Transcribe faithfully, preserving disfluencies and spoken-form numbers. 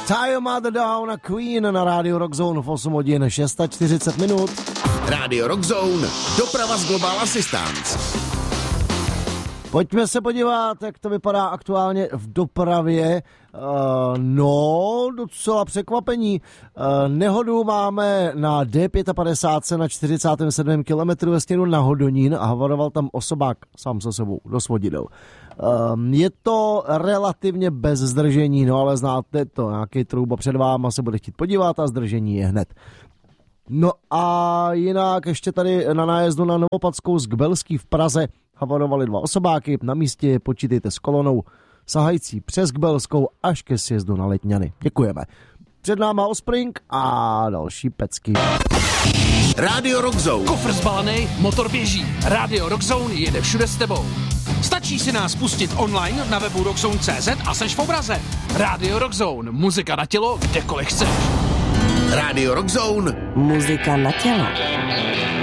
Tie Mother Down a Queen na rádiu Rockzone v osm hodin čtyřicet šest minut. Rádio Rockzone, doprava z Global Assistance. Pojďme se podívat, jak to vypadá aktuálně v dopravě. Uh, no, docela překvapení. Uh, nehodu máme na D padesát pět na čtyřicátém sedmém kilometru ve směru na Hodonín a havaroval tam osobák sám se sebou do svodidel. Um, je to relativně bez zdržení, no ale znáte to, nějaký trouba před váma se bude chtít podívat a zdržení je hned. No a jinak ještě tady na nájezdu na Novopadskou z Kbelský v Praze havarovali dva osobáky, na místě počítejte s kolonou sahající přes Kbelskou až ke sjezdu na Letňany. Děkujeme. Před náma Offspring a další pecky. Rádio Rockzone. Kofr zbalený, motor běží. Rádio Rockzone jede všude s tebou. Stačí si nás pustit online na webu rockzone tečka cé zet a seš v obraze. Rádio Rockzone. Muzika na tělo, kdekoliv chceš. Rádio Rockzone. Muzika na tělo.